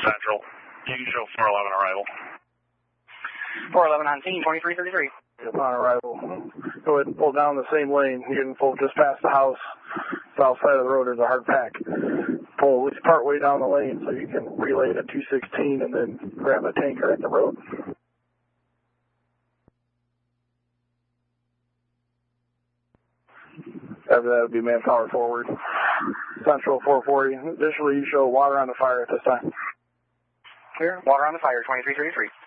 Central. You can show 411 arrival. 411 on scene, 2333. Upon arrival, go ahead and pull down the same lane. You can pull just past the house. South side of the road, there's a hard pack. Pull at least part way down the lane so you can relay to 216 and then grab a tanker at the road. After that would be manpower forward. Central 440. Additionally, you show water on the fire at this time. Clear. Water on the fire, 2333.